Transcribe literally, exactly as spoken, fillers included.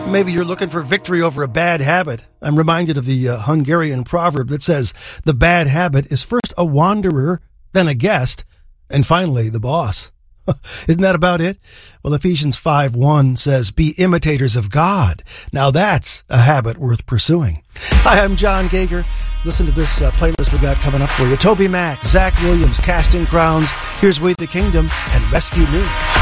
Maybe you're looking for victory over a bad habit. I'm reminded of the uh, Hungarian proverb that says the bad habit is first a wanderer, then a guest, and finally the boss. Isn't that about it? Well, Ephesians five one says, be imitators of God. Now that's a habit worth pursuing. Hi, I'm John Gager. Listen to this uh, playlist we got coming up for you. Toby Mac, Zach Williams, Casting Crowns, Here's We the Kingdom, and Rescue Me.